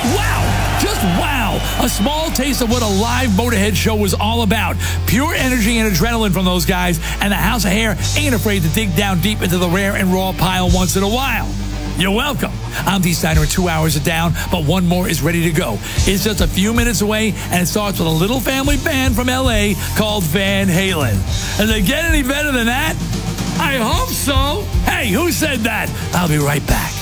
Wow! Just wow! A small taste of what a live Motorhead show was all about. Pure energy and adrenaline from those guys, and the House of Hair ain't afraid to dig down deep into the rare and raw pile once in a while. You're welcome. I'm Dee Steiner, and 2 hours are down, but one more is ready to go. It's just a few minutes away, and it starts with a little family band from L.A. called Van Halen. Does it get any better than that? I hope so. Hey, who said that? I'll be right back.